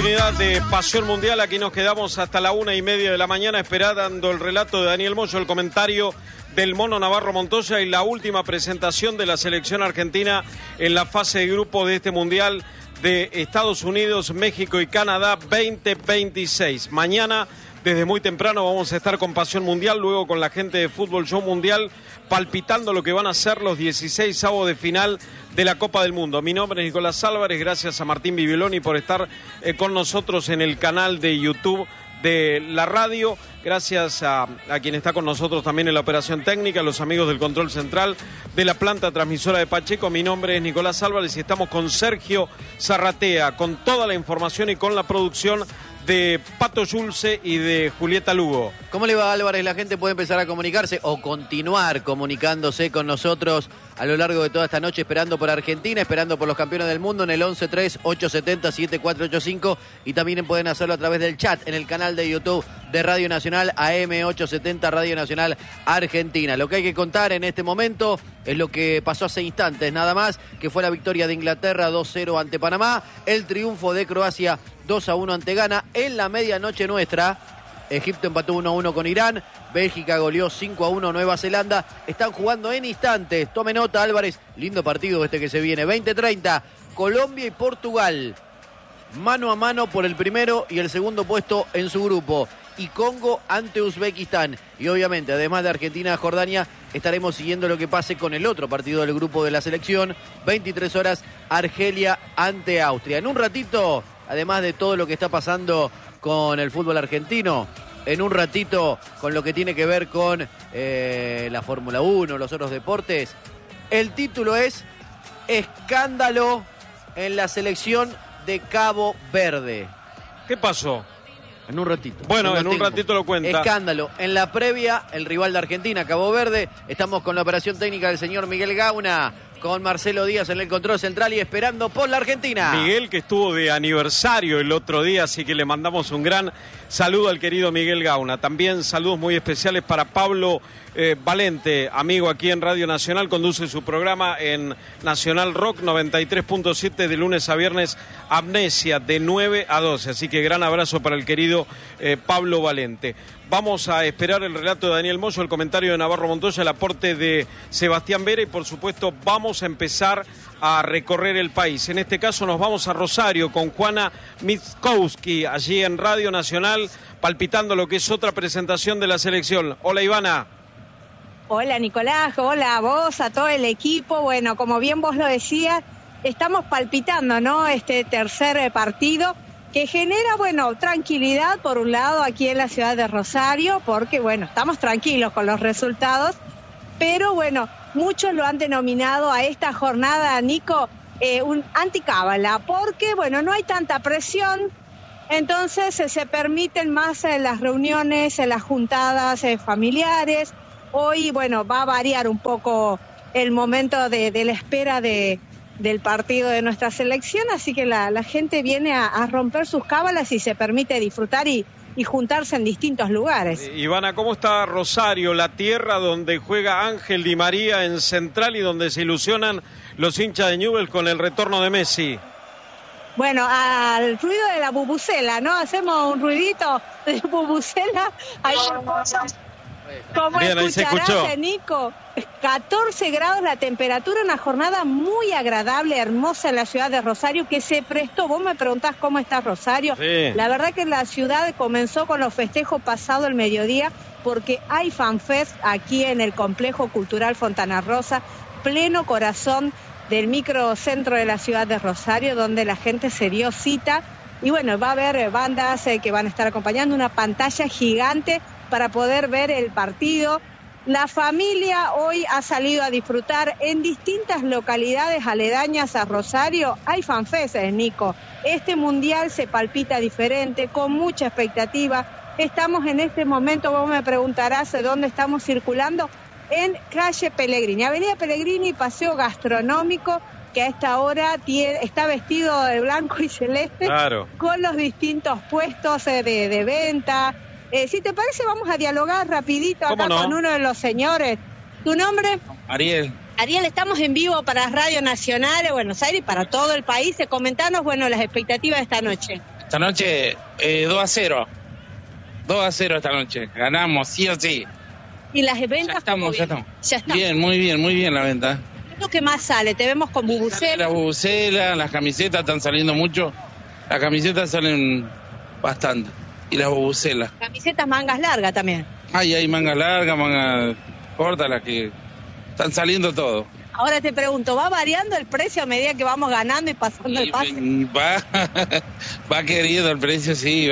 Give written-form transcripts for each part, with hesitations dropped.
continuidad de Pasión Mundial. Aquí nos quedamos hasta la 1:30 de la mañana esperando el relato de Daniel Moyo, el comentario del Mono Navarro Montoya y la última presentación de la selección argentina en la fase de grupo de este Mundial de Estados Unidos, México y Canadá 2026. Mañana, desde muy temprano, vamos a estar con Pasión Mundial, luego con la gente de Fútbol Show Mundial, palpitando lo que van a ser los 16 avos de final de la Copa del Mundo. Mi nombre es Nicolás Álvarez, gracias a Martín Bibiloni por estar con nosotros en el canal de YouTube de la radio, gracias a quien está con nosotros también en la operación técnica, los amigos del control central de la planta transmisora de Pacheco. Mi nombre es Nicolás Álvarez y estamos con Sergio Zarratea, con toda la información y con la producción de Pato Yulce y de Julieta Lugo. ¿Cómo le va, Álvarez? La gente puede empezar a comunicarse o continuar comunicándose con nosotros a lo largo de toda esta noche, esperando por Argentina, esperando por los campeones del mundo en el 11-3-870-7485, y también pueden hacerlo a través del chat en el canal de YouTube de Radio Nacional AM870 Radio Nacional Argentina. Lo que hay que contar en este momento es lo que pasó hace instantes, nada más, que fue la victoria de Inglaterra 2-0 ante Panamá, el triunfo de Croacia 2-1 ante Ghana. En la medianoche nuestra, Egipto empató 1-1 con Irán, Bélgica goleó 5-1 Nueva Zelanda. Están jugando en instantes, tome nota, Álvarez, lindo partido este que se viene, 20:30, Colombia y Portugal, mano a mano por el primero y el segundo puesto en su grupo, y Congo ante Uzbekistán. Y obviamente, además de Argentina y Jordania, estaremos siguiendo lo que pase con el otro partido del grupo de la selección, 23 horas, Argelia ante Austria. En un ratito, además de todo lo que está pasando con el fútbol argentino, en un ratito con lo que tiene que ver con la Fórmula 1, los otros deportes, el título es Escándalo en la selección de Cabo Verde. ¿Qué pasó? En un ratito. Bueno, en un ratito lo cuenta. Escándalo. En la previa, el rival de Argentina, Cabo Verde. Estamos con la operación técnica del señor Miguel Gauna, con Marcelo Díaz en el control central y esperando por la Argentina. Miguel, que estuvo de aniversario el otro día, así que le mandamos un gran saludo al querido Miguel Gauna. También saludos muy especiales para Pablo Valente, amigo aquí en Radio Nacional, conduce su programa en Nacional Rock 93.7 de lunes a viernes, Amnesia, de 9 a 12. Así que gran abrazo para el querido Pablo Valente. Vamos a esperar el relato de Daniel Moyo, el comentario de Navarro Montoya, el aporte de Sebastián Vera y por supuesto vamos a empezar a recorrer el país. En este caso nos vamos a Rosario con Juana Mitkowski, allí en Radio Nacional, palpitando lo que es otra presentación de la selección. Hola, Ivana. Hola, Nicolás, hola a vos, a todo el equipo. Bueno, como bien vos lo decías, estamos palpitando, ¿no? Este tercer partido que genera, bueno, tranquilidad por un lado aquí en la ciudad de Rosario, porque, bueno, estamos tranquilos con los resultados, pero, bueno, muchos lo han denominado a esta jornada, Nico, un anticábala, porque, bueno, no hay tanta presión, entonces se permiten más las reuniones, las juntadas familiares. Hoy, bueno, va a variar un poco el momento de la espera del partido de nuestra selección, así que la gente viene a romper sus cábalas y se permite disfrutar y juntarse en distintos lugares. Ivana, ¿cómo está Rosario, la tierra donde juega Ángel Di María en Central y donde se ilusionan los hinchas de Newell's con el retorno de Messi? Bueno, al ruido de la bubucela, ¿no? Hacemos un ruidito de bubucela. Como bien, escucharás, Nico, 14 grados la temperatura, una jornada muy agradable, hermosa en la ciudad de Rosario, que se prestó. Vos me preguntás cómo está Rosario. Sí. La verdad que la ciudad comenzó con los festejos pasado el mediodía, porque hay FanFest aquí en el Complejo Cultural Fontana Rosa, pleno corazón del microcentro de la ciudad de Rosario, donde la gente se dio cita. Y bueno, va a haber bandas que van a estar acompañando, una pantalla gigante para poder ver el partido. La familia hoy ha salido a disfrutar en distintas localidades aledañas a Rosario. Hay FanFest, Nico. Este mundial se palpita diferente, con mucha expectativa. Estamos en este momento, vos me preguntarás dónde estamos circulando, en calle Pellegrini, Avenida Pellegrini, Paseo Gastronómico, que a esta hora está vestido de blanco y celeste, claro, con los distintos puestos de venta. Si te parece, vamos a dialogar rapidito acá con uno de los señores. ¿Tu nombre? Ariel. Ariel, estamos en vivo para Radio Nacional de Buenos Aires y para todo el país. Comentanos, bueno, las expectativas de esta noche. Esta noche 2-0. 2-0 esta noche. Ganamos, sí o sí. ¿Y las ventas? Ya estamos. Ya estamos. Bien, muy bien la venta. ¿Qué es lo que más sale? Te vemos con bubucelas. Las bubucelas, las camisetas están saliendo mucho. Las camisetas salen bastante. Y las bubucelas. Camisetas mangas largas también. Hay mangas largas, mangas cortas, las que están saliendo todo. Ahora te pregunto, ¿va variando el precio a medida que vamos ganando y pasando el pase? Va querido el precio, sí,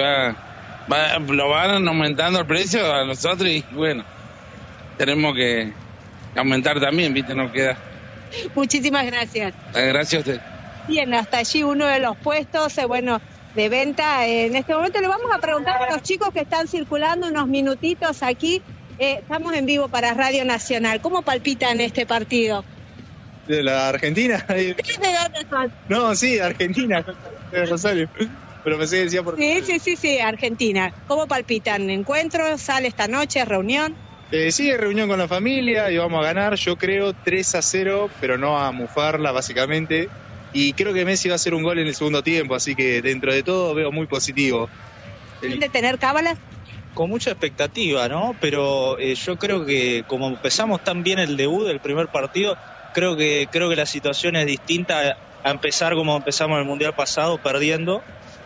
lo van aumentando el precio a nosotros y bueno, tenemos que aumentar también, ¿viste? No queda. Muchísimas gracias. Gracias a usted. Bien, hasta allí uno de los puestos, de venta. En este momento le vamos a preguntar a los chicos que están circulando unos minutitos aquí. Estamos en vivo para Radio Nacional. ¿Cómo palpitan este partido? ¿De la Argentina? ¿De dónde son? No, sí, de Argentina, de Rosario. Pero pensé que decía por... Sí, Argentina. ¿Cómo palpitan? ¿Encuentro? ¿Sale esta noche? ¿Reunión? Sí, reunión con la familia y vamos a ganar, yo creo 3-0, pero no a mufarla básicamente. Y creo que Messi va a hacer un gol en el segundo tiempo, así que dentro de todo veo muy positivo. ¿De tener cábalas? Con mucha expectativa, ¿no? Pero yo creo que como empezamos tan bien el debut del primer partido, creo que la situación es distinta a empezar como empezamos el Mundial pasado, perdiendo.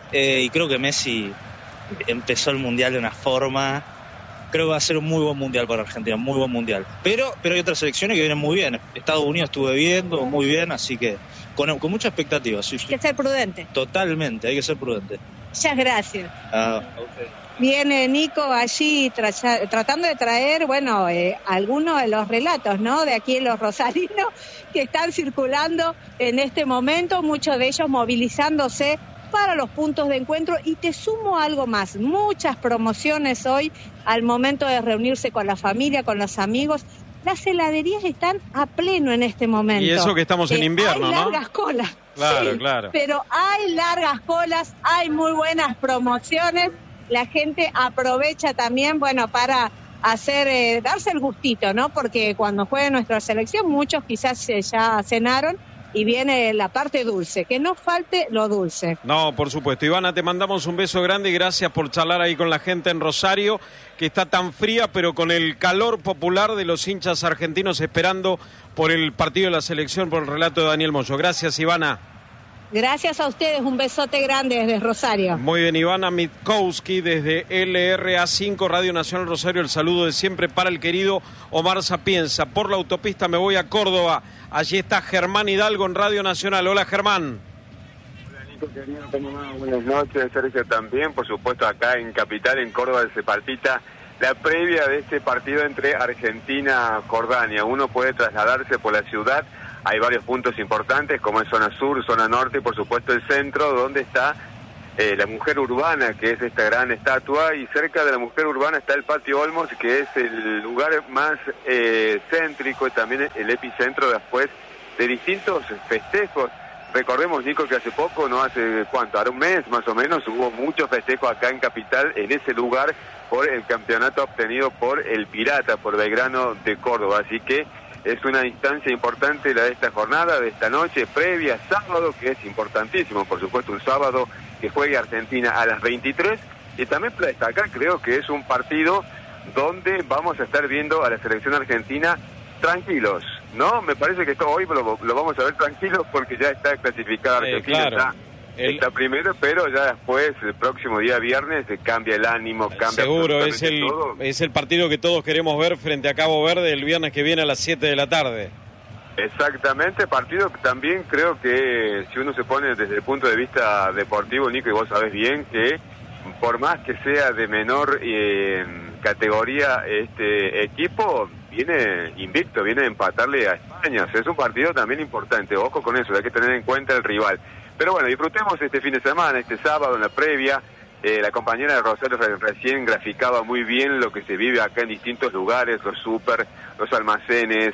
Y creo que Messi empezó el Mundial de una forma... Creo que va a ser un muy buen Mundial para Argentina, muy buen Mundial. Pero hay otras selecciones que vienen muy bien. Estados Unidos estuve viendo muy bien, así que con mucha expectativa. Sí. Hay que ser prudente. Totalmente, hay que ser prudente. Muchas gracias. Okay. Viene Nico allí tratando de traer, algunos de los relatos, ¿no? De aquí en los rosarinos que están circulando en este momento, muchos de ellos movilizándose para los puntos de encuentro. Y te sumo algo más, muchas promociones hoy al momento de reunirse con la familia, con los amigos. Las heladerías están a pleno en este momento. Y eso que estamos en invierno, hay ¿no? Largas colas. Claro, sí, claro. Pero hay largas colas, hay muy buenas promociones. La gente aprovecha también, para darse el gustito, ¿no? Porque cuando juegue nuestra selección, muchos quizás ya cenaron y viene la parte dulce, que no falte lo dulce. No, por supuesto. Ivana, te mandamos un beso grande y gracias por charlar ahí con la gente en Rosario, que está tan fría, pero con el calor popular de los hinchas argentinos esperando por el partido de la selección, por el relato de Daniel Moyo. Gracias, Ivana. Gracias a ustedes, un besote grande desde Rosario. Muy bien, Ivana Mitkowski desde LRA5, Radio Nacional Rosario, el saludo de siempre para el querido Omar Sapienza. Por la autopista me voy a Córdoba, allí está Germán Hidalgo en Radio Nacional. Hola, Germán. Hola, Nico, querido, ¿cómo va? Buenas noches, Sergio también, por supuesto acá en Capital, en Córdoba se palpita la previa de este partido entre Argentina y Jordania. Uno puede trasladarse por la ciudad. Hay varios puntos importantes, como es zona sur, zona norte y por supuesto el centro, donde está la mujer urbana, que es esta gran estatua, y cerca de la mujer urbana está el Patio Olmos, que es el lugar más céntrico y también el epicentro después de distintos festejos. Recordemos, Nico, que hace poco, no hace cuánto, ahora un mes más o menos, hubo muchos festejos acá en Capital, en ese lugar, por el campeonato obtenido por el Pirata, por Belgrano de Córdoba, así que es una instancia importante la de esta jornada, de esta noche, previa, sábado, que es importantísimo, por supuesto, un sábado que juegue Argentina a las 23, y también para destacar, creo que es un partido donde vamos a estar viendo a la selección argentina tranquilos, ¿no? Me parece que hoy lo vamos a ver tranquilos porque ya está clasificada Argentina, claro. Está primero, pero ya después, el próximo día viernes, cambia el ánimo, cambia seguro, todo. Es el partido que todos queremos ver frente a Cabo Verde el viernes que viene a las 7 de la tarde. Exactamente, partido que también creo que si uno se pone desde el punto de vista deportivo, Nico, y vos sabés bien que por más que sea de menor categoría este equipo, viene invicto, viene a empatarle a España. O sea, es un partido también importante, ojo con eso, hay que tener en cuenta el rival. Pero bueno, disfrutemos este fin de semana, este sábado en la previa. La compañera de Rosario recién graficaba muy bien lo que se vive acá en distintos lugares, los súper, los almacenes,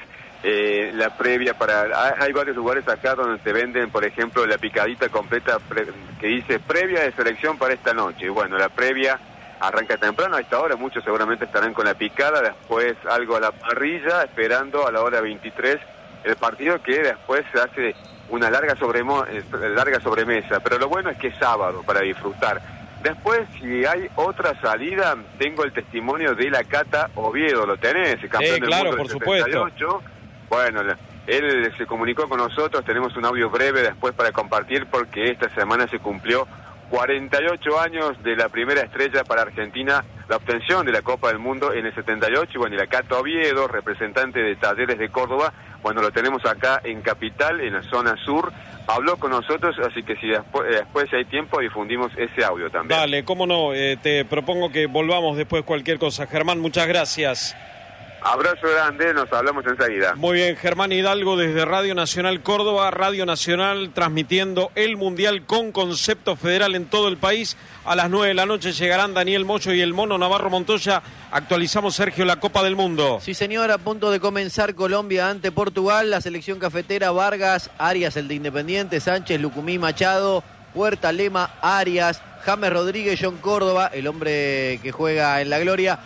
la previa hay varios lugares acá donde te venden, por ejemplo, la picadita completa que dice previa de selección para esta noche. Bueno, la previa arranca temprano, a esta hora muchos seguramente estarán con la picada, después algo a la parrilla, esperando a la hora 23 el partido que después se hace una larga sobremesa, pero lo bueno es que es sábado para disfrutar. Después, si hay otra salida, tengo el testimonio de la Cata Oviedo, ¿lo tenés? El campeón del mundo por del 78. supuesto. Bueno, él se comunicó con nosotros, tenemos un audio breve después para compartir, porque esta semana se cumplió 48 años de la primera estrella para Argentina, la obtención de la Copa del Mundo en el 78, y bueno, y la Cata Oviedo, representante de Talleres de Córdoba, bueno, lo tenemos acá en Capital, en la zona sur, habló con nosotros, así que si después si hay tiempo, difundimos ese audio también. Dale, cómo no, te propongo que volvamos después cualquier cosa. Germán, muchas gracias. Abrazo grande, nos hablamos enseguida. Muy bien, Germán Hidalgo desde Radio Nacional Córdoba, Radio Nacional transmitiendo el Mundial con concepto federal en todo el país. A las 9 de la noche llegarán Daniel Moyo y el Mono Navarro Montoya. Actualizamos, Sergio, la Copa del Mundo. Sí, señor, a punto de comenzar Colombia ante Portugal, la selección cafetera, Vargas, Arias, el de Independiente, Sánchez, Lucumí, Machado, Puerta, Lema, Arias, James Rodríguez, John Córdoba, el hombre que juega en la Gloria,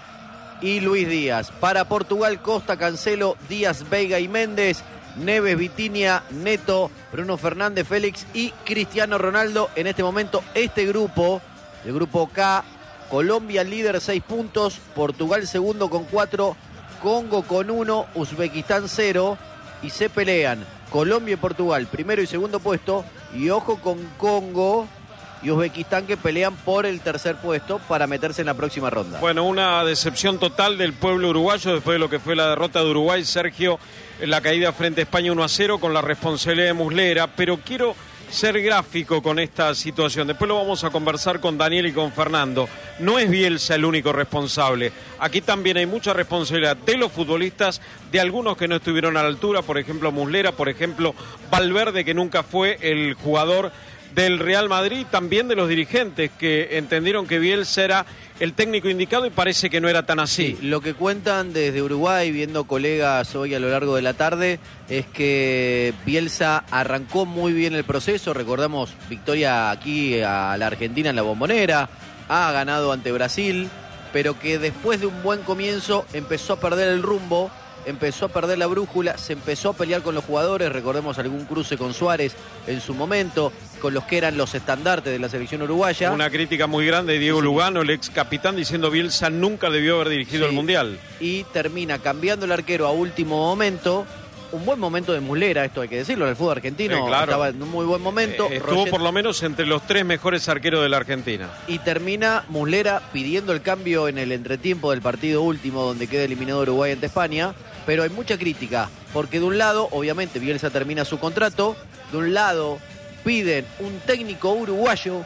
y Luis Díaz. Para Portugal, Costa, Cancelo, Díaz, Veiga y Méndez, Neves, Vitinha, Neto, Bruno Fernández, Félix y Cristiano Ronaldo. En este momento, este grupo, el grupo K, Colombia líder 6 puntos, Portugal segundo con 4, Congo con 1, Uzbekistán 0, y se pelean Colombia y Portugal, primero y segundo puesto, y ojo con Congo y Uzbekistán, que pelean por el tercer puesto para meterse en la próxima ronda. Bueno, una decepción total del pueblo uruguayo después de lo que fue la derrota de Uruguay, Sergio, en la caída frente a España 1-0 con la responsabilidad de Muslera, pero quiero ser gráfico con esta situación. Después lo vamos a conversar con Daniel y con Fernando. No es Bielsa el único responsable. Aquí también hay mucha responsabilidad de los futbolistas, de algunos que no estuvieron a la altura, por ejemplo Muslera, por ejemplo Valverde, que nunca fue el jugador del Real Madrid, también de los dirigentes que entendieron que Bielsa era el técnico indicado y parece que no era tan así. Sí, lo que cuentan desde Uruguay, viendo colegas hoy a lo largo de la tarde, es que Bielsa arrancó muy bien el proceso. Recordamos victoria aquí a la Argentina en la Bombonera, ha ganado ante Brasil, pero que después de un buen comienzo empezó a perder el rumbo, empezó a perder la brújula, se empezó a pelear con los jugadores. Recordemos algún cruce con Suárez en su momento, con los que eran los estandartes de la selección uruguaya. Una crítica muy grande de Diego Lugano, el ex capitán, diciendo Bielsa nunca debió haber dirigido el Mundial. Y termina cambiando el arquero a último momento. Un buen momento de Muslera, esto hay que decirlo, en el fútbol argentino claro. Estaba en un muy buen momento. Estuvo por lo menos entre los 3 mejores arqueros de la Argentina. Y termina Muslera pidiendo el cambio en el entretiempo del partido último, donde queda eliminado Uruguay ante España. Pero hay mucha crítica, porque de un lado, obviamente, Bielsa termina su contrato, de un lado piden un técnico uruguayo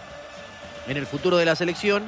en el futuro de la selección,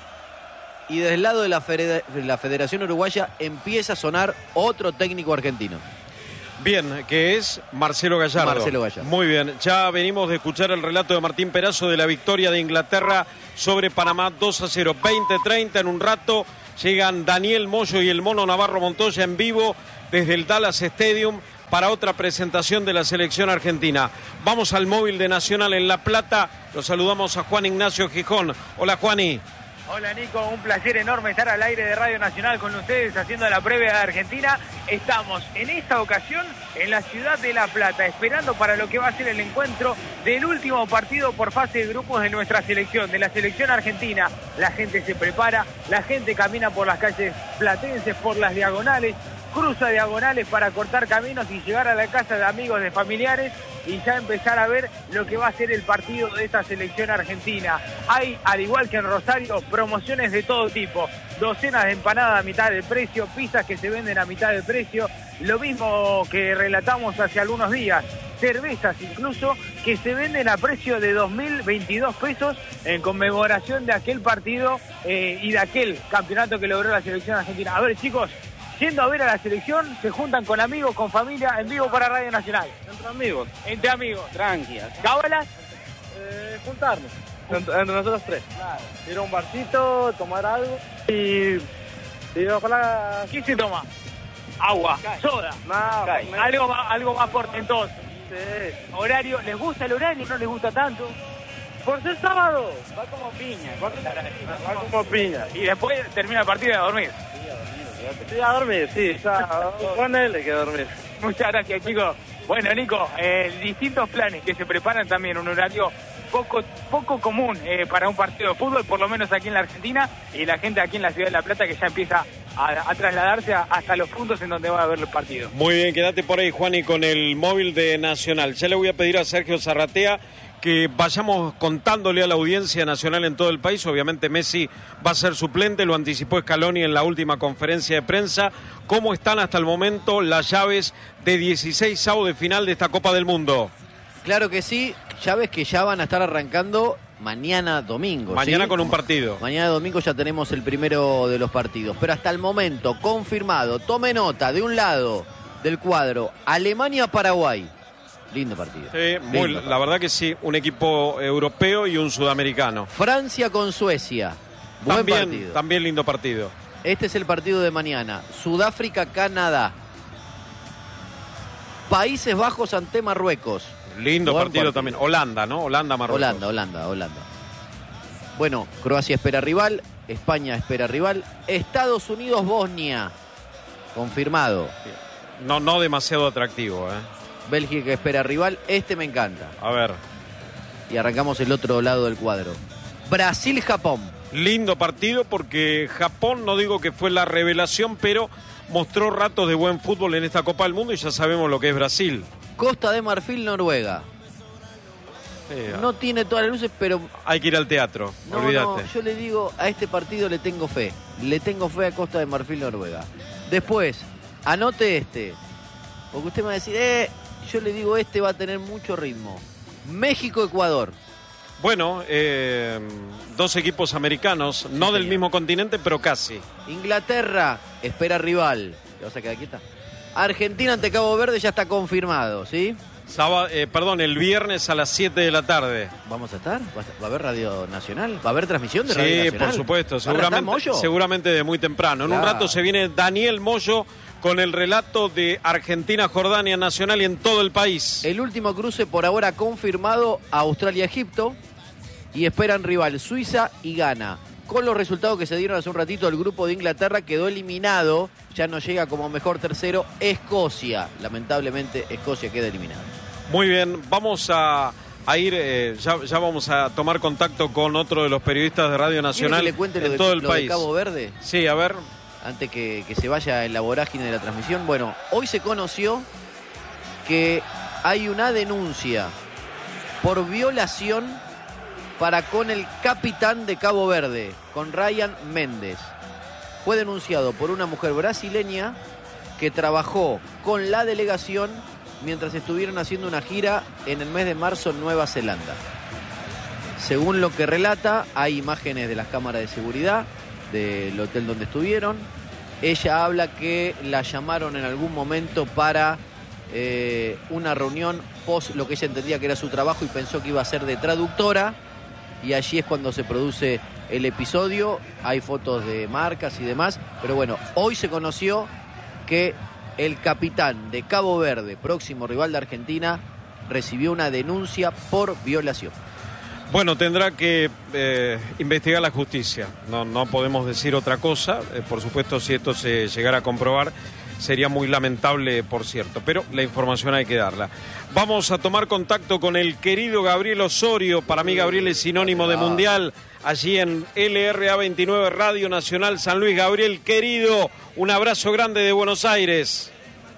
y del lado de la Federación Uruguaya empieza a sonar otro técnico argentino. Bien, que es Marcelo Gallardo. Marcelo Gallardo. Muy bien, ya venimos de escuchar el relato de Martín Perazo de la victoria de Inglaterra sobre Panamá 2-0, 20-30. En un rato llegan Daniel Moyo y el Mono Navarro Montoya en vivo desde el Dallas Stadium para otra presentación de la selección argentina. Vamos al móvil de Nacional en La Plata. Los saludamos a Juan Ignacio Gijón. Hola, Juani. Hola, Nico, un placer enorme estar al aire de Radio Nacional con ustedes haciendo la previa de Argentina. Estamos en esta ocasión en la ciudad de La Plata, esperando para lo que va a ser el encuentro del último partido por fase de grupos de nuestra selección, de la selección argentina. La gente se prepara, la gente camina por las calles platenses, por las diagonales, cruza diagonales para cortar caminos y llegar a la casa de amigos, de familiares, y ya empezar a ver lo que va a ser el partido de esta selección argentina. Hay, al igual que en Rosario, promociones de todo tipo. Docenas de empanadas a mitad de precio, pizzas que se venden a mitad de precio, lo mismo que relatamos hace algunos días, cervezas incluso, que se venden a precio de 2.022 pesos en conmemoración de aquel partido y de aquel campeonato que logró la selección argentina. A ver, chicos, yendo a ver a la selección, se juntan con amigos, con familia, en vivo para Radio Nacional. Entre amigos. Entre amigos. Tranquilas. ¿Cábalas? Juntarnos. Entre nosotros 3. Claro. Ir a un barcito, tomar algo y ojalá... ¿Qué se toma? Agua, soda. No, algo más portentoso. Sí. Horario, ¿les gusta el horario? ¿No les gusta tanto? Por ser sábado. Va como piña. Va como piña. Y después termina el partido y a dormir. Sí, a dormir, sí. Ponele que a dormir. Muchas gracias, chicos. Bueno, Nico, distintos planes que se preparan también, un horario poco común para un partido de fútbol, por lo menos aquí en la Argentina, y la gente aquí en la ciudad de La Plata que ya empieza a trasladarse hasta los puntos en donde va a haber los partidos. Muy bien, quédate por ahí, Juan, y con el móvil de Nacional. Ya le voy a pedir a Sergio Zarratea que vayamos contándole a la audiencia nacional en todo el país. Obviamente Messi va a ser suplente, lo anticipó Scaloni en la última conferencia de prensa. ¿Cómo están hasta el momento las llaves de 16avos de final de esta Copa del Mundo? Claro que sí, llaves que ya van a estar arrancando mañana domingo. Mañana, ¿sí? Con un Como partido. Mañana domingo ya tenemos el primero de los partidos. Pero hasta el momento, confirmado, tome nota, de un lado del cuadro, Alemania-Paraguay. Lindo partido. La verdad que sí, un equipo europeo y un sudamericano. Francia con Suecia. Buen partido. También lindo partido. Este es el partido de mañana. Sudáfrica-Canadá. Países Bajos ante Marruecos. Lindo partido también. Holanda, ¿no? Holanda-Marruecos. Holanda. Bueno, Croacia espera rival. España espera rival. Estados Unidos-Bosnia. Confirmado. No demasiado atractivo, Bélgica espera rival. Este me encanta. A ver. Y arrancamos el otro lado del cuadro. Brasil-Japón. Lindo partido porque Japón, no digo que fue la revelación, pero mostró ratos de buen fútbol en esta Copa del Mundo y ya sabemos lo que es Brasil. Costa de Marfil-Noruega. No tiene todas las luces, pero... Hay que ir al teatro, olvídate. No, yo le digo, a este partido le tengo fe. Le tengo fe a Costa de Marfil-Noruega. Después, anote este. Porque usted me va a decir, yo le digo, este va a tener mucho ritmo. México-Ecuador. Bueno, dos equipos americanos, sí, no del mismo continente, pero casi. Inglaterra espera rival. ¿Te vas a quedar quieta? Argentina ante Cabo Verde ya está confirmado, ¿sí? El viernes a las 7 de la tarde. ¿Vamos a estar? ¿Va a haber Radio Nacional? ¿Va a haber transmisión de Radio Nacional? Sí, por supuesto, seguramente de muy temprano. En un rato se viene Daniel Moyo con el relato de Argentina-Jordania Nacional y en todo el país. El último cruce por ahora confirmado, Australia-Egipto, y esperan rival Suiza y Ghana. Con los resultados que se dieron hace un ratito, el grupo de Inglaterra quedó eliminado, ya no llega como mejor tercero Escocia. Lamentablemente Escocia queda eliminada. Muy bien, vamos a ir, ya vamos a tomar contacto con otro de los periodistas de Radio Nacional que le cuente en todo el país. De Cabo Verde? Sí, a ver. Antes que se vaya en la vorágine de la transmisión. Bueno, hoy se conoció que hay una denuncia por violación para con el capitán de Cabo Verde, con Ryan Méndez. Fue denunciado por una mujer brasileña que trabajó con la delegación mientras estuvieron haciendo una gira en el mes de marzo en Nueva Zelanda. Según lo que relata, hay imágenes de las cámaras de seguridad del hotel donde estuvieron. Ella habla que la llamaron en algún momento para una reunión post lo que ella entendía que era su trabajo y pensó que iba a ser de traductora, y allí es cuando se produce el episodio. Hay fotos de marcas y demás, pero bueno, hoy se conoció que el capitán de Cabo Verde, próximo rival de Argentina, recibió una denuncia por violación. Bueno, tendrá que investigar la justicia. No podemos decir otra cosa. Por supuesto, si esto se llegara a comprobar, sería muy lamentable, por cierto. Pero la información hay que darla. Vamos a tomar contacto con el querido Gabriel Osorio. Para mí, Gabriel es sinónimo de mundial. Allí en LRA 29, Radio Nacional San Luis. Gabriel, querido, un abrazo grande de Buenos Aires.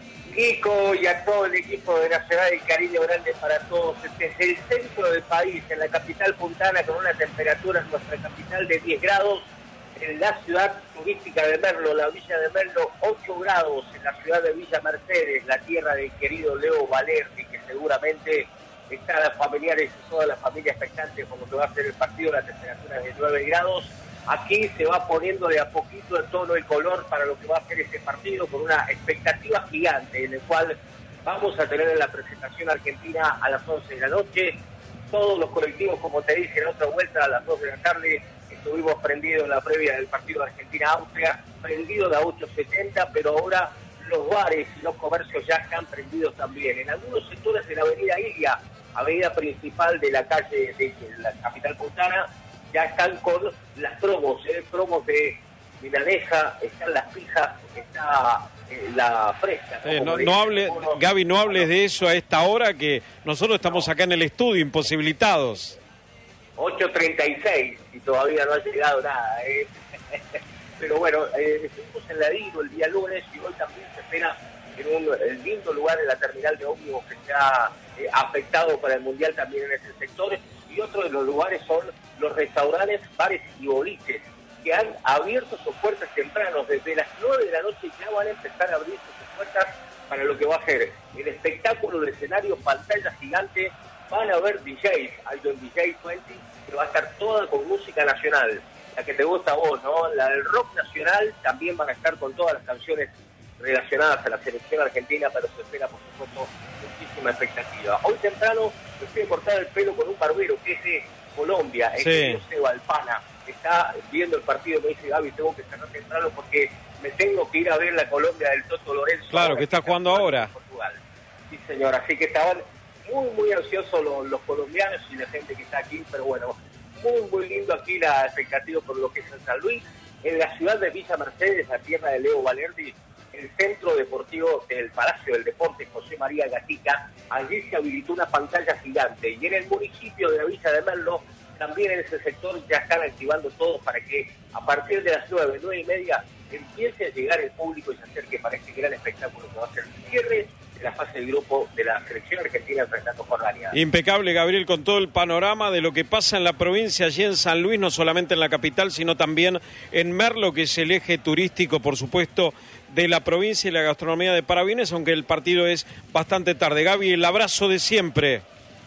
Kiko y a todo el equipo de Nacional, el cariño grande para todos. Desde el centro del país, en la capital puntana, con una temperatura en nuestra capital de 10 grados, en la ciudad turística de Merlo, la villa de Merlo, 8 grados, en la ciudad de Villa Mercedes, la tierra del querido Leo Valerdi, que seguramente están las familiares y todas las familias expectantes por lo que va a ser el partido. La temperatura es de 9 grados. Aquí se va poniendo de a poquito el tono y color para lo que va a ser este partido, con una expectativa gigante en el cual vamos a tener en la presentación argentina a las 11 de la noche. Todos los colectivos, como te dije en otra vuelta, a las 2 de la tarde estuvimos prendidos en la previa del partido de Argentina-Austria, prendido de a 8.70, pero ahora los bares y los comercios ya están prendidos también. En algunos sectores de la avenida Ilia, avenida principal de la calle de la capital puntana, ya están con las promos de milanesa, están las pizzas, está la fresca. Gaby, no hables de eso a esta hora, que nosotros estamos acá en el estudio, imposibilitados. 8:36 y todavía no ha llegado nada. Pero bueno, estuvimos en la DIRO el día lunes y hoy también se espera en un lindo lugar en la terminal de ómnibus que se ha afectado para el Mundial también en ese sector. Y otro de los lugares son los restaurantes, bares y boliches, que han abierto sus puertas temprano. Desde las 9 de la noche ya van a empezar a abrir sus puertas para lo que va a ser el espectáculo de escenario, pantalla gigante. Van a haber DJs, hay un DJ 20, que va a estar toda con música nacional, la que te gusta a vos, ¿no? La del rock nacional, también van a estar con todas las canciones relacionadas a la selección argentina, pero se espera, por supuesto, muchísima expectativa. Hoy temprano me fui a cortar el pelo con un barbero que es de Colombia, el que Seba Alpana, está viendo el partido. Me dice: Gaby, tengo que cerrar temprano porque me tengo que ir a ver la Colombia del Toto Lorenzo. Claro, que está jugando ahora. Portugal. Sí, señor, así que estaban muy ansiosos los colombianos y la gente que está aquí, pero bueno, muy lindo aquí la expectativa por lo que es en San Luis, en la ciudad de Villa Mercedes, la tierra de Leo Valerdi, el centro deportivo del Palacio del Deporte José María Gatica. Allí se habilitó una pantalla gigante, y en el municipio de la Villa de Merlo, también en ese sector ya están activando todo para que a partir de las 9:30 empiece a llegar el público y se acerque para este gran espectáculo que va a ser el cierre de la fase de grupo de la selección argentina enfrentando a Jordania. Impecable, Gabriel, con todo el panorama de lo que pasa en la provincia, allí en San Luis, no solamente en la capital, sino también en Merlo, que es el eje turístico, por supuesto, de la provincia y la gastronomía de Parabienes, aunque el partido es bastante tarde. Gaby, el abrazo de siempre.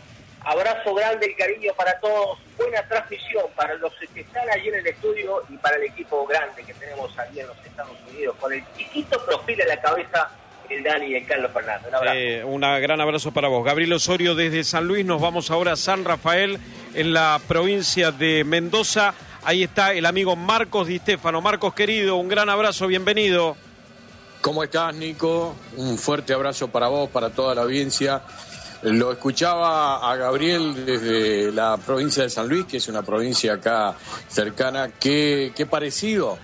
Abrazo grande y cariño para todos. Buena transmisión para los que están allí en el estudio y para el equipo grande que tenemos allí en los Estados Unidos, con el chiquito perfil en la cabeza, el Dani y el Carlos Fernández. Un abrazo. Un gran abrazo para vos. Gabriel Osorio desde San Luis. Nos vamos ahora a San Rafael, en la provincia de Mendoza. Ahí está el amigo Marcos Di Stefano. Marcos, querido, un gran abrazo, bienvenido. ¿Cómo estás, Nico? Un fuerte abrazo para vos, para toda la audiencia. Lo escuchaba a Gabriel desde la provincia de San Luis, que es una provincia acá cercana. Qué parecido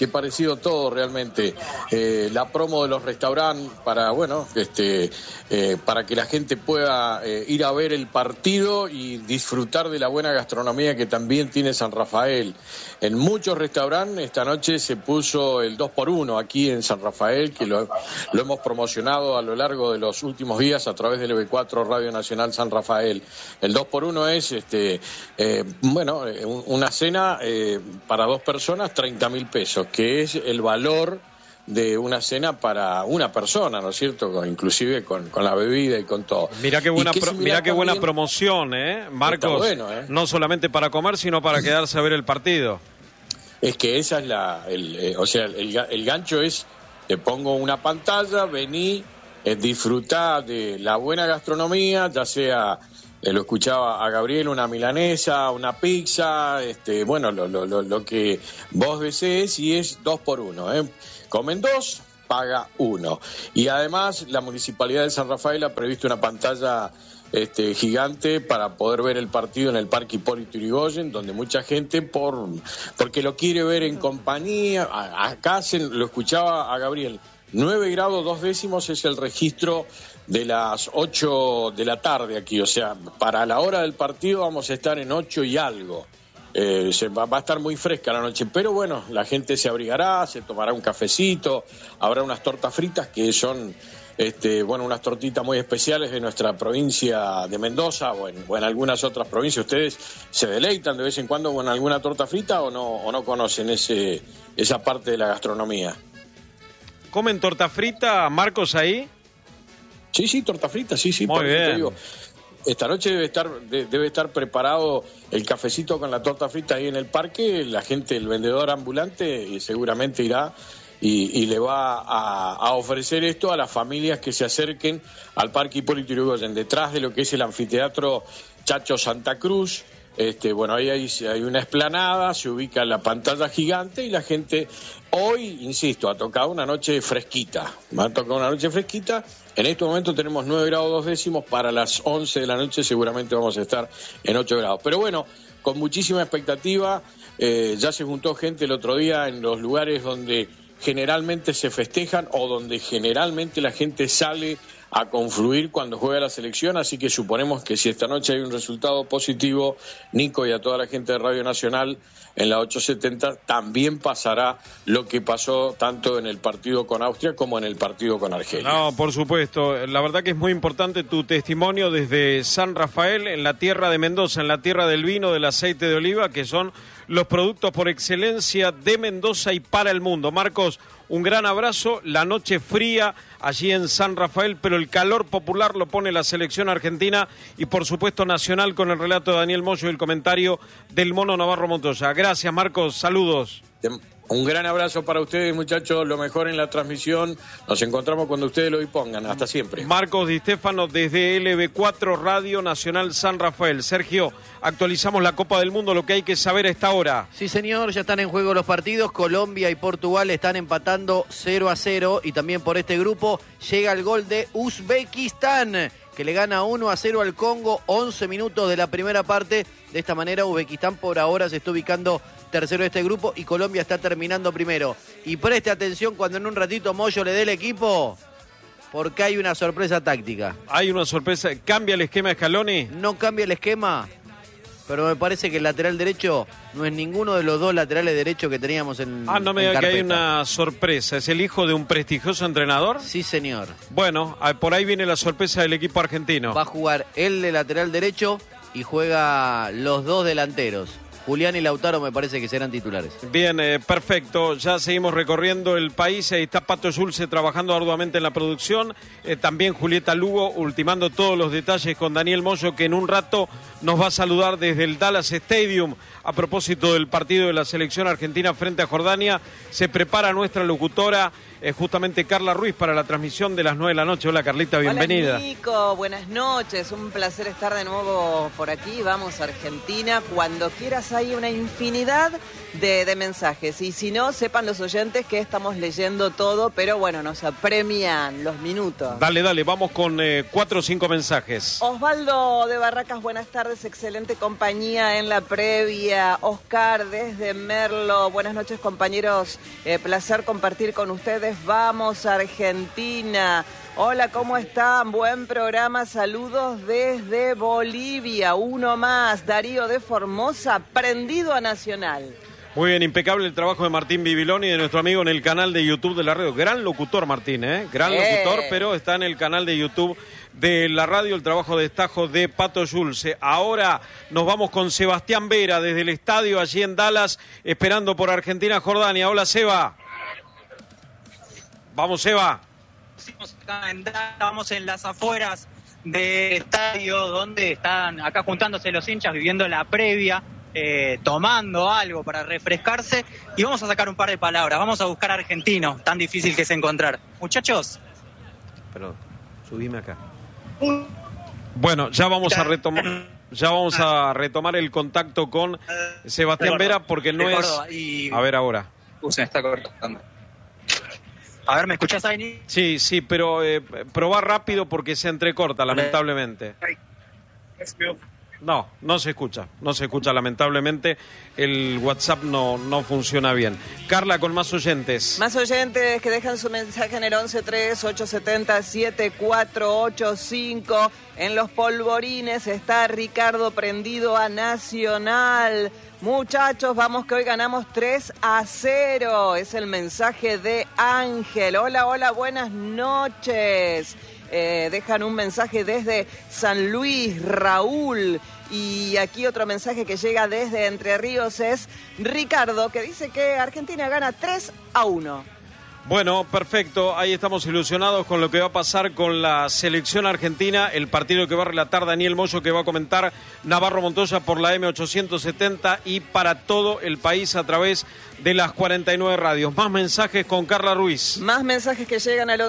todo realmente. La promo de los restaurantes para, bueno, para que la gente pueda ir a ver el partido y disfrutar de la buena gastronomía que también tiene San Rafael. En muchos restaurantes esta noche se puso el 2x1 aquí en San Rafael, que lo hemos promocionado a lo largo de los últimos días a través del EB4 Radio Nacional San Rafael. El 2x1 es, una cena para 2 personas, 30.000 pesos, que es el valor de una cena para una persona, ¿no es cierto? Inclusive con la bebida y con todo. Mirá qué buena promoción, Marcos. Bueno, no solamente para comer, sino para quedarse a ver el partido. Es que esa es el gancho es: te pongo una pantalla, vení, disfrutá de la buena gastronomía, ya sea, lo escuchaba a Gabriel, una milanesa, una pizza, lo que vos desees, y es 2x1, Comen 2, paga 1. Y además la Municipalidad de San Rafael ha previsto una pantalla gigante para poder ver el partido en el Parque Hipólito Yrigoyen, donde mucha gente porque lo quiere ver en compañía. Acá lo escuchaba a Gabriel, 9 grados 2 décimos es el registro de las 8 de la tarde aquí, o sea, para la hora del partido vamos a estar en 8 y algo. Va a estar muy fresca la noche, pero bueno, la gente se abrigará, se tomará un cafecito, habrá unas tortas fritas que son unas tortitas muy especiales de nuestra provincia de Mendoza o en algunas otras provincias. ¿Ustedes se deleitan de vez en cuando con alguna torta frita o no conocen esa parte de la gastronomía? ¿Comen torta frita, Marcos, ahí? Sí, torta frita, sí. Muy bien. Te digo, esta noche debe estar preparado el cafecito con la torta frita ahí en el parque. La gente, el vendedor ambulante, seguramente irá y le va a ofrecer esto a las familias que se acerquen al Parque Hipólito Yrigoyen, detrás de lo que es el anfiteatro Chacho Santa Cruz. Ahí hay una explanada, se ubica la pantalla gigante y la gente hoy, insisto, ha tocado una noche fresquita. En este momento tenemos 9 grados 2 décimos, para las 11 de la noche seguramente vamos a estar en 8 grados. Pero bueno, con muchísima expectativa. Ya se juntó gente el otro día en los lugares donde generalmente se festejan o donde generalmente la gente sale a confluir cuando juega la selección, así que suponemos que si esta noche hay un resultado positivo, Nico y a toda la gente de Radio Nacional en la 870 también pasará lo que pasó tanto en el partido con Austria como en el partido con Argelia. No, por supuesto, la verdad que es muy importante tu testimonio desde San Rafael, en la tierra de Mendoza, en la tierra del vino, del aceite de oliva, que son los productos por excelencia de Mendoza y para el mundo. Marcos, un gran abrazo, la noche fría allí en San Rafael, pero el calor popular lo pone la selección argentina y por supuesto Nacional con el relato de Daniel Moyo y el comentario del Mono Navarro Montoya. Gracias, Marcos, saludos. Un gran abrazo para ustedes, muchachos, lo mejor en la transmisión. Nos encontramos cuando ustedes lo dispongan. Hasta siempre. Marcos Di Stéfano desde LB4 Radio Nacional San Rafael. Sergio, actualizamos la Copa del Mundo, lo que hay que saber a esta hora. Sí, señor, ya están en juego los partidos. Colombia y Portugal están empatando 0-0 y también por este grupo llega el gol de Uzbekistán, que le gana 1-0 al Congo, 11 minutos de la primera parte. De esta manera Uzbekistán por ahora se está ubicando tercero de este grupo y Colombia está terminando primero. Y preste atención cuando en un ratito Moyo le dé el equipo, porque hay una sorpresa táctica. Hay una sorpresa. ¿Cambia el esquema Scaloni? No cambia el esquema, pero me parece que el lateral derecho no es ninguno de los dos laterales derechos que teníamos en no me diga que hay una sorpresa. ¿Es el hijo de un prestigioso entrenador? Sí, señor. Bueno, por ahí viene la sorpresa del equipo argentino. Va a jugar él de lateral derecho y juega los dos delanteros. Julián y Lautaro me parece que serán titulares. Bien, perfecto. Ya seguimos recorriendo el país. Ahí está Pato Schulze trabajando arduamente en la producción. También Julieta Lugo ultimando todos los detalles con Daniel Moyo, que en un rato nos va a saludar desde el Dallas Stadium a propósito del partido de la selección argentina frente a Jordania. Se prepara nuestra locutora, justamente Carla Ruiz, para la transmisión de las 9 de la noche. Hola, Carlita, bienvenida. Hola, Nico, buenas noches. Un placer estar de nuevo por aquí. Vamos a Argentina. Cuando quieras hay una infinidad de mensajes. Y si no, sepan los oyentes que estamos leyendo todo, pero bueno, nos apremian los minutos. Dale, vamos con 4 o 5 mensajes. Osvaldo de Barracas, buenas tardes, excelente compañía en la previa. Oscar desde Merlo, buenas noches compañeros, placer compartir con ustedes. Vamos a Argentina. Hola, ¿cómo están? Buen programa, saludos desde Bolivia. Uno más, Darío de Formosa, prendido a Nacional. Muy bien, impecable el trabajo de Martín Bibiloni y de nuestro amigo en el canal de YouTube de la radio. Gran locutor, Martín, gran locutor, pero está en el canal de YouTube de la radio el trabajo de destajo de Pato Schulze. Ahora nos vamos con Sebastián Vera desde el estadio allí en Dallas, esperando por Argentina-Jordania. Hola, Seba. Vamos, Seba. Estamos en las afueras del estadio donde están acá juntándose los hinchas, viviendo la previa, tomando algo para refrescarse, y vamos a sacar un par de palabras. Vamos a buscar argentino, tan difícil que es encontrar. Muchachos. Perdón, subime acá. Bueno, ya vamos a retomar el contacto con Sebastián Vera, porque no es... A ver ahora. Se está cortando. A ver, ¿me escuchás ahí? Sí, pero probá rápido porque se entrecorta, lamentablemente. No se escucha lamentablemente. El WhatsApp no funciona bien. Carla, con más oyentes. Más oyentes que dejan su mensaje en el 11-3-870-7485. En los polvorines está Ricardo prendido a Nacional. Muchachos, vamos que hoy ganamos 3-0. Es el mensaje de Ángel. Hola, buenas noches. Dejan un mensaje desde San Luis, Raúl. Y aquí otro mensaje que llega desde Entre Ríos es Ricardo, que dice que Argentina gana 3-1. Bueno, perfecto, ahí estamos ilusionados con lo que va a pasar con la selección argentina, el partido que va a relatar Daniel Moyo, que va a comentar Navarro Montoya por la M870 y para todo el país a través de las 49 radios. Más mensajes con Carla Ruiz. Más mensajes que llegan al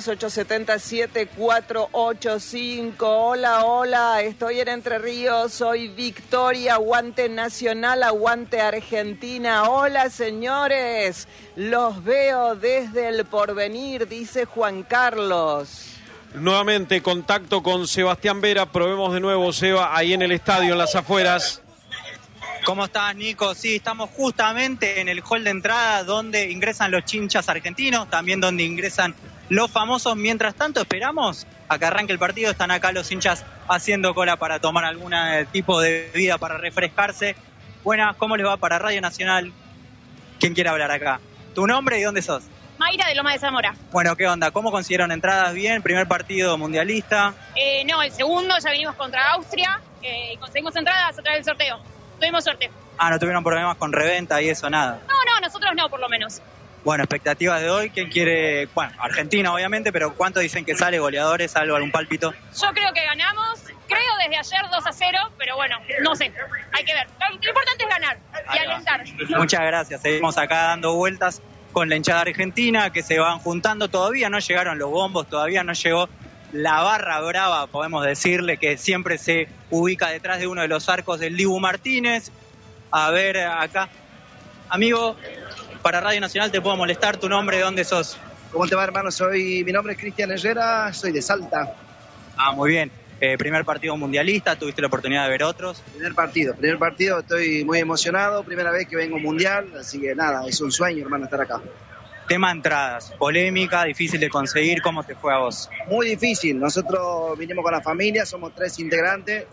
11-3-870-7485. Hola, estoy en Entre Ríos, soy Victoria, aguante Nacional, aguante Argentina. Hola, señores, los veo desde el Porvenir, dice Juan Carlos. Nuevamente contacto con Sebastián Vera, probemos de nuevo, Seba, ahí en el estadio, en las afueras. ¿Cómo estás, Nico? Sí, estamos justamente en el hall de entrada donde ingresan los hinchas argentinos, también donde ingresan los famosos. Mientras tanto esperamos a que arranque el partido. Están acá los hinchas haciendo cola para tomar algún tipo de bebida para refrescarse. Buenas, ¿cómo les va para Radio Nacional? ¿Quién quiere hablar acá? ¿Tu nombre y dónde sos? Mayra de Loma de Zamora. Bueno, ¿qué onda? ¿Cómo consiguieron entradas bien? ¿Primer partido mundialista? No, el segundo, ya vinimos contra Austria y conseguimos entradas a través del sorteo. Tuvimos suerte. Ah, ¿no tuvieron problemas con reventa y eso, nada? No, nosotros no, por lo menos. Bueno, expectativas de hoy, ¿quién quiere? Bueno, Argentina obviamente, pero ¿cuánto dicen que sale? ¿Goleadores? ¿Algún pálpito? Yo creo que ganamos, creo desde ayer 2-0, pero bueno, no sé, hay que ver. Lo importante es ganar y alentar. Muchas gracias, seguimos acá dando vueltas con la hinchada argentina que se van juntando. Todavía no llegaron los bombos, todavía no llegó la barra brava, podemos decirle, que siempre se ubica detrás de uno de los arcos del Dibu Martínez. A ver, acá. Amigo, para Radio Nacional te puedo molestar, ¿tu nombre? ¿De dónde sos? ¿Cómo te va, hermano? Mi nombre es Cristian Herrera, soy de Salta. Ah, muy bien. Primer partido mundialista, ¿tuviste la oportunidad de ver otros? Primer partido, estoy muy emocionado, primera vez que vengo mundial, así que nada, es un sueño, hermano, estar acá. Tema entradas, polémica, difícil de conseguir, ¿cómo te fue a vos? Muy difícil, nosotros vinimos con la familia, somos 3 integrantes,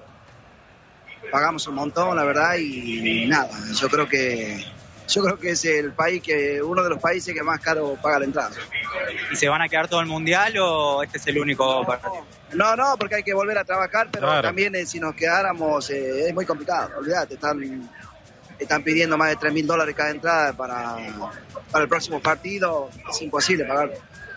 pagamos un montón, la verdad, y nada, yo creo que es uno de los países que más caro paga la entrada. ¿Y se van a quedar todo el mundial o este es el único partido? No, porque hay que volver a trabajar, pero claro, también si nos quedáramos es muy complicado, olvídate, están pidiendo más de $3.000 cada entrada para el próximo partido, es imposible pagarlo.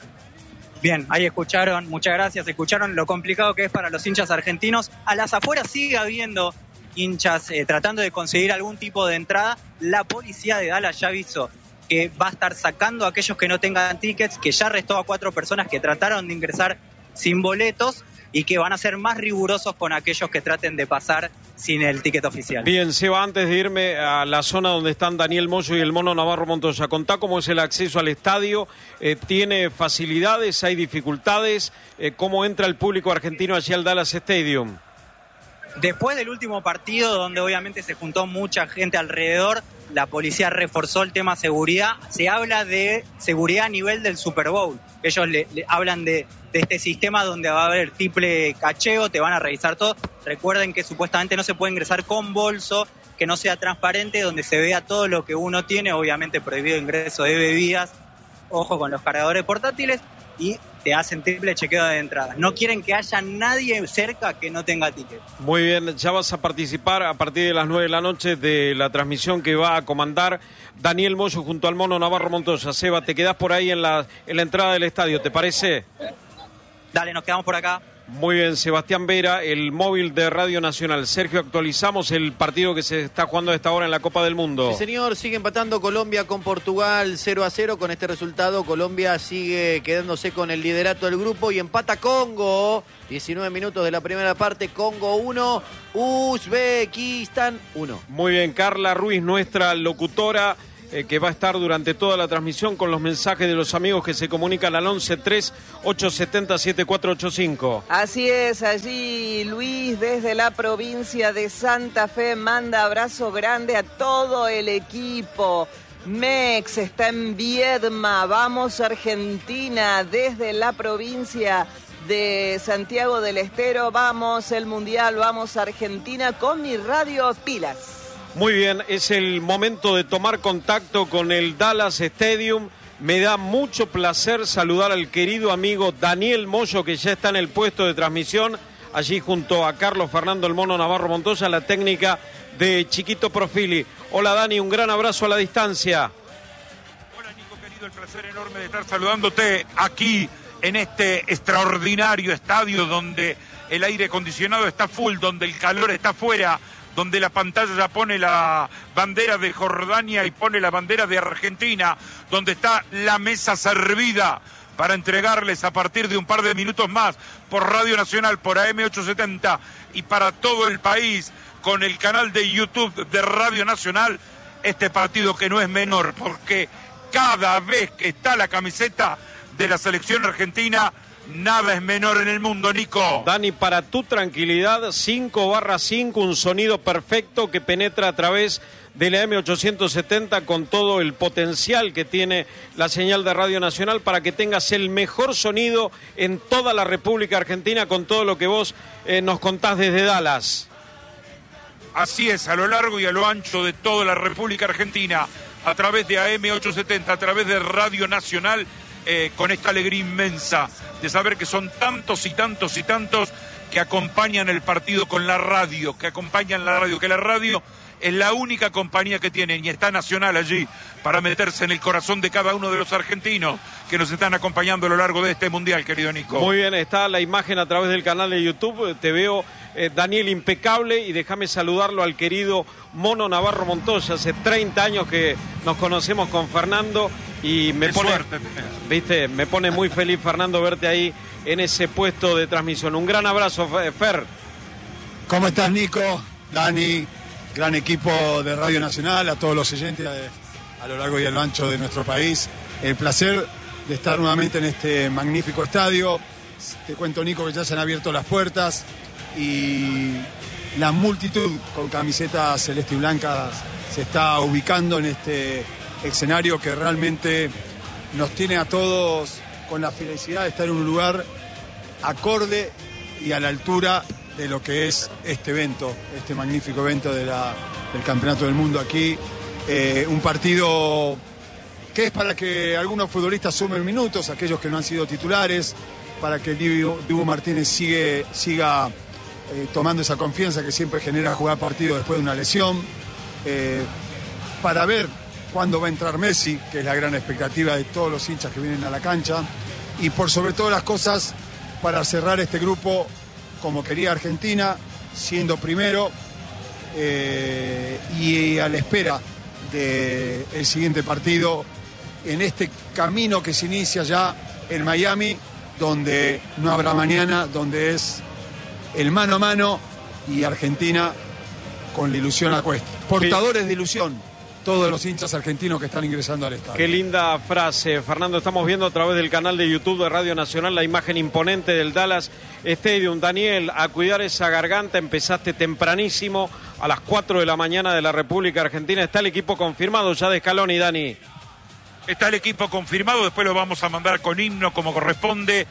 Bien, ahí escucharon, muchas gracias, escucharon lo complicado que es para los hinchas argentinos. A las afueras sigue habiendo hinchas tratando de conseguir algún tipo de entrada. La policía de Dallas ya avisó que va a estar sacando a aquellos que no tengan tickets, que ya arrestó a 4 personas que trataron de ingresar sin boletos y que van a ser más rigurosos con aquellos que traten de pasar sin el ticket oficial. Bien, Seba, antes de irme a la zona donde están Daniel Moyo y el Mono Navarro Montoya, contá cómo es el acceso al estadio, ¿tiene facilidades, hay dificultades? ¿Cómo entra el público argentino allí al Dallas Stadium? Después del último partido, donde obviamente se juntó mucha gente alrededor, la policía reforzó el tema seguridad. Se habla de seguridad a nivel del Super Bowl. Ellos le hablan de este sistema donde va a haber triple cacheo, te van a revisar todo. Recuerden que supuestamente no se puede ingresar con bolso, que no sea transparente, donde se vea todo lo que uno tiene, obviamente prohibido ingreso de bebidas, ojo con los cargadores portátiles, y te hacen triple chequeo de entrada. No quieren que haya nadie cerca que no tenga ticket. Muy bien, ya vas a participar a partir de las 9 de la noche de la transmisión que va a comandar Daniel Moyo junto al Mono Navarro Montoya. Seba, te quedás por ahí en la entrada del estadio, ¿te parece? Dale, nos quedamos por acá. Muy bien, Sebastián Vera, el móvil de Radio Nacional. Sergio, actualizamos el partido que se está jugando a esta hora en la Copa del Mundo. Sí, señor, sigue empatando Colombia con Portugal 0-0. Con este resultado, Colombia sigue quedándose con el liderato del grupo y empata Congo. 19 minutos de la primera parte, Congo 1, Uzbekistán 1. Muy bien, Carla Ruiz, nuestra locutora, que va a estar durante toda la transmisión con los mensajes de los amigos que se comunican al 11-3-870-7485. Así es, allí Luis desde la provincia de Santa Fe manda abrazo grande a todo el equipo. Mex está en Viedma, vamos Argentina desde la provincia de Santiago del Estero, vamos el Mundial, vamos Argentina con mi radio pilas. Muy bien, es el momento de tomar contacto con el Dallas Stadium. Me da mucho placer saludar al querido amigo Daniel Moyo, que ya está en el puesto de transmisión, allí junto a Carlos Fernando el Mono Navarro Montoya, la técnica de Chiquito Profili. Hola Dani, un gran abrazo a la distancia. Hola Nico, querido, el placer enorme de estar saludándote aquí en este extraordinario estadio donde el aire acondicionado está full, donde el calor está fuera, donde la pantalla ya pone la bandera de Jordania y pone la bandera de Argentina, donde está la mesa servida para entregarles a partir de un par de minutos más por Radio Nacional, por AM870 y para todo el país con el canal de YouTube de Radio Nacional, este partido que no es menor, porque cada vez que está la camiseta de la selección argentina, nada es menor en el mundo, Nico. Dani, para tu tranquilidad, 5/5, un sonido perfecto que penetra a través de la M870 con todo el potencial que tiene la señal de Radio Nacional para que tengas el mejor sonido en toda la República Argentina con todo lo que vos nos contás desde Dallas. Así es, a lo largo y a lo ancho de toda la República Argentina, a través de AM870, a través de Radio Nacional, con esta alegría inmensa de saber que son tantos y tantos y tantos que acompañan el partido con la radio, que acompañan la radio, que la radio es la única compañía que tienen y está Nacional allí para meterse en el corazón de cada uno de los argentinos que nos están acompañando a lo largo de este mundial, querido Nico. Muy bien, está la imagen a través del canal de YouTube. Te veo, Daniel, impecable, y déjame saludarlo al querido Mono Navarro Montoya. Hace 30 años que nos conocemos con Fernando y me pone muy feliz, Fernando, verte ahí en ese puesto de transmisión. Un gran abrazo, Fer. ¿Cómo estás, Nico? Dani, gran equipo de Radio Nacional, a todos los oyentes a lo largo y a lo ancho de nuestro país. El placer de estar nuevamente en este magnífico estadio. Te cuento, Nico, que ya se han abierto las puertas y la multitud con camisetas celeste y blancas se está ubicando en este escenario que realmente nos tiene a todos con la felicidad de estar en un lugar acorde y a la altura de lo que es este evento, este magnífico evento del Campeonato del Mundo aquí. Un partido que es para que algunos futbolistas sumen minutos, aquellos que no han sido titulares, para que el Dibu Martínez siga tomando esa confianza que siempre genera jugar partido después de una lesión, para ver cuándo va a entrar Messi, que es la gran expectativa de todos los hinchas que vienen a la cancha, y por sobre todas las cosas, para cerrar este grupo como quería Argentina, siendo primero y a la espera del siguiente partido en este camino que se inicia ya en Miami, donde no habrá mañana, donde es el mano a mano y Argentina con la ilusión a cuesta. Portadores de ilusión, todos los hinchas argentinos que están ingresando al estadio. Qué linda frase, Fernando. Estamos viendo a través del canal de YouTube de Radio Nacional la imagen imponente del Dallas Stadium. Daniel, a cuidar esa garganta, empezaste tempranísimo, a las 4 de la mañana de la República Argentina. ¿Está el equipo confirmado ya de Scaloni, Dani? Está el equipo confirmado, después lo vamos a mandar con himno como corresponde.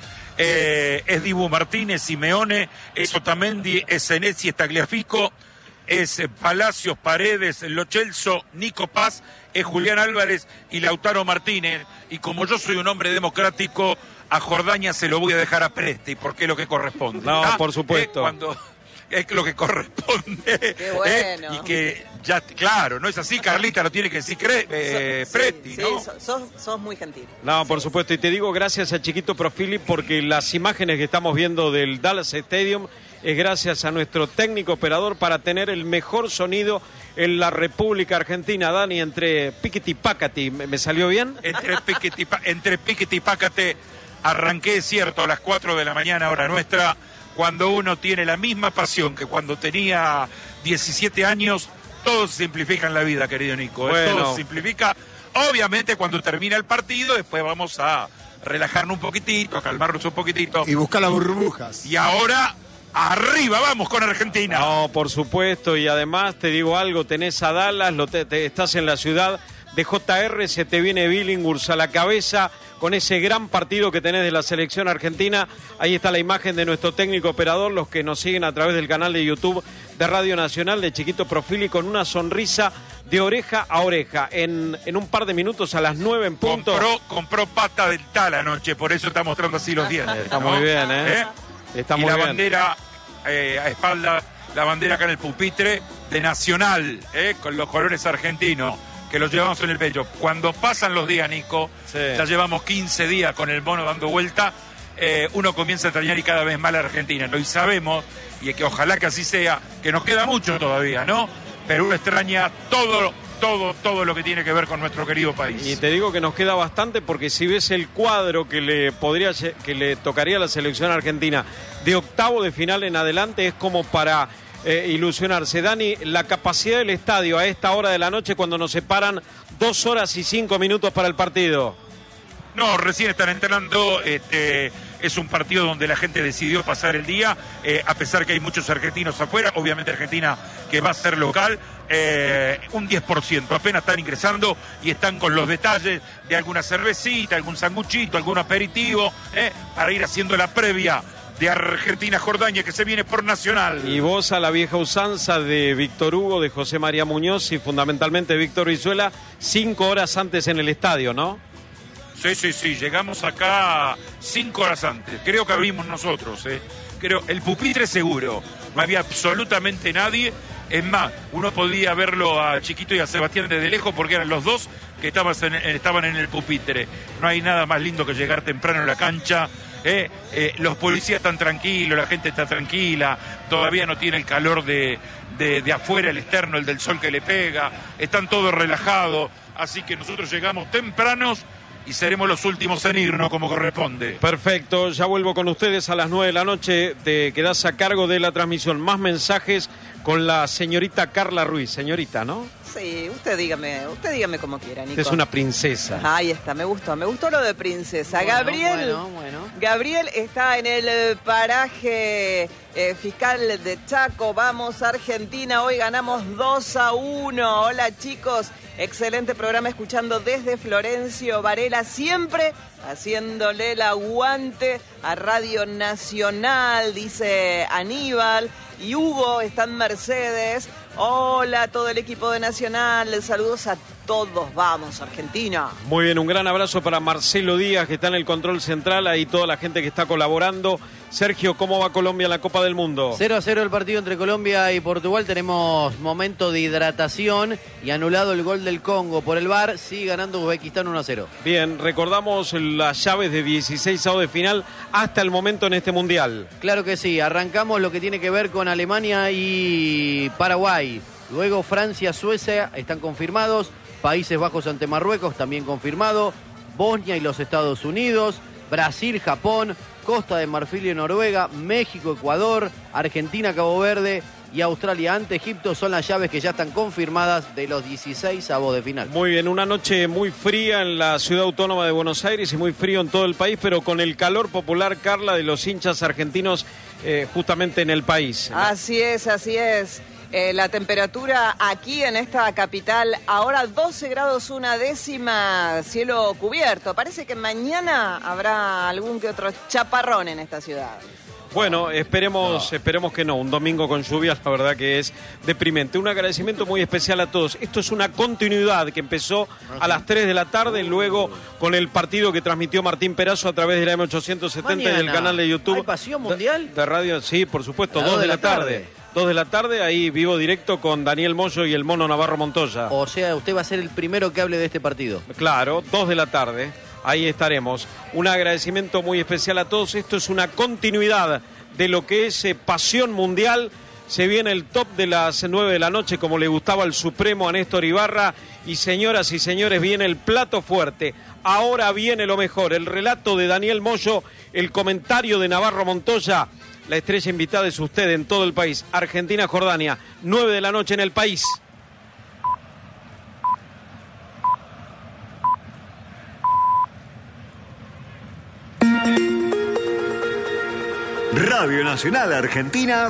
Es Dibu Martínez, Simeone, es Otamendi, es Senesi, es Tagliafico, es Palacios, Paredes, Lo Celso, Nico Paz, es Julián Álvarez y Lautaro Martínez. Y como yo soy un hombre democrático, a Jordania se lo voy a dejar a Presti, porque es lo que corresponde. No, por supuesto. Es lo que corresponde. Qué bueno. Y que ya, claro, no es así, Carlita, lo tiene que decir Presti, ¿no? Sí, sos muy gentil. No, por supuesto. Y te digo gracias a Chiquito Profili, porque las imágenes que estamos viendo del Dallas Stadium es gracias a nuestro técnico operador para tener el mejor sonido en la República Argentina. Dani, entre Piquete y Pácate, ¿me salió bien? Entre Piquete y Pácate arranqué, es cierto, a las 4 de la mañana, hora nuestra, cuando uno tiene la misma pasión que cuando tenía 17 años, todo se simplifica en la vida, querido Nico. Bueno. Todo se simplifica. Obviamente, cuando termina el partido, después vamos a relajarnos un poquitito, a calmarnos un poquitito. Y buscar las burbujas. Y ahora, arriba, vamos con Argentina. No, por supuesto. Y además, te digo algo, tenés a Dallas, estás en la ciudad de JR, se te viene Billinghurst a la cabeza con ese gran partido que tenés de la selección argentina. Ahí está la imagen de nuestro técnico operador, los que nos siguen a través del canal de YouTube de Radio Nacional, de Chiquito Profili, con una sonrisa de oreja a oreja. En un par de minutos, a las 9 en punto. Compró pata dental anoche, por eso está mostrando así los dientes. Está muy bien, Está muy y la bien. bandera a espalda, la bandera acá en el pupitre de Nacional, con los colores argentinos, que los llevamos en el pecho. Cuando pasan los días, Nico, ya llevamos 15 días con el mono dando vuelta, uno comienza a extrañar y cada vez más la Argentina, ¿no? Y sabemos, y que ojalá que así sea, que nos queda mucho todavía, ¿no? Pero uno extraña todo lo que tiene que ver con nuestro querido país. Y te digo que nos queda bastante, porque si ves el cuadro que le tocaría a la selección argentina de octavo de final en adelante, es como para ilusionarse. Dani, la capacidad del estadio a esta hora de la noche, cuando nos separan 2 horas y 5 minutos para el partido. No, recién están entrenando es un partido donde la gente decidió pasar el día, a pesar que hay muchos argentinos afuera, obviamente Argentina que va a ser local, un 10%, apenas están ingresando y están con los detalles de alguna cervecita, algún sanguchito, algún aperitivo, para ir haciendo la previa de Argentina-Jordania que se viene por Nacional. Y vos a la vieja usanza de Víctor Hugo, de José María Muñoz y fundamentalmente Víctor Brizuela, 5 horas antes en el estadio, ¿no? Sí, llegamos acá 5 horas antes, creo que abrimos nosotros, creo, el pupitre seguro, no había absolutamente nadie, es más, uno podía verlo a Chiquito y a Sebastián desde lejos porque eran los dos que estaban en el pupitre, no hay nada más lindo que llegar temprano a la cancha. Los policías están tranquilos, la gente está tranquila, todavía no tiene el calor de afuera, el externo, el del sol que le pega, están todos relajados, así que nosotros llegamos tempranos y seremos los últimos en irnos como corresponde. Perfecto, ya vuelvo con ustedes a las 9 de la noche, te quedás a cargo de la transmisión. Más mensajes con la señorita Carla Ruiz, señorita, ¿no? Sí, usted dígame como quiera, Nico. Usted es una princesa. Ahí está, me gustó lo de princesa. Bueno, Gabriel, Gabriel está en el paraje fiscal de Chaco. Vamos Argentina, hoy ganamos 2-1. Hola chicos, excelente programa escuchando desde Florencio Varela, siempre haciéndole el aguante a Radio Nacional, dice Aníbal. Y Hugo está en Mercedes. Hola a todo el equipo de Nacional, saludos a todos, vamos Argentina. Muy bien, un gran abrazo para Marcelo Díaz que está en el control central, ahí toda la gente que está colaborando. Sergio, ¿cómo va Colombia en la Copa del Mundo? 0-0 el partido entre Colombia y Portugal, tenemos momento de hidratación y anulado el gol del Congo por el VAR, sigue ganando Uzbekistán 1-0. Bien, recordamos las llaves de 16avos de final hasta el momento en este Mundial. Claro que sí, arrancamos lo que tiene que ver con Alemania y Paraguay, luego Francia, Suecia están confirmados, Países Bajos ante Marruecos también confirmado, Bosnia y los Estados Unidos, Brasil, Japón, Costa de Marfil y Noruega, México, Ecuador, Argentina, Cabo Verde y Australia ante Egipto son las llaves que ya están confirmadas de los 16avos de final. Muy bien, una noche muy fría en la ciudad autónoma de Buenos Aires y muy frío en todo el país, pero con el calor popular, Carla, de los hinchas argentinos justamente en el país. Así es. La temperatura aquí en esta capital, ahora 12 grados 1/10, cielo cubierto. Parece que mañana habrá algún que otro chaparrón en esta ciudad. Bueno, esperemos que no. Un domingo con lluvias, la verdad que es deprimente. Un agradecimiento muy especial a todos. Esto es una continuidad que empezó a las 3 de la tarde, luego con el partido que transmitió Martín Perazo a través de la M870 y del canal de YouTube. ¿Hay pasión mundial? De radio, sí, por supuesto, 2 de la tarde. 2 de la tarde, ahí vivo directo con Daniel Moyo y el Mono Navarro Montoya. O sea, usted va a ser el primero que hable de este partido. Claro, 2 de la tarde, ahí estaremos. Un agradecimiento muy especial a todos. Esto es una continuidad de lo que es Pasión Mundial. Se viene el top de las 9 de la noche, como le gustaba al Supremo a Néstor Ibarra. Y señoras y señores, viene el plato fuerte. Ahora viene lo mejor, el relato de Daniel Moyo, el comentario de Navarro Montoya. La estrella invitada es usted en todo el país. Argentina, Jordania, 9 de la noche en el país. Radio Nacional Argentina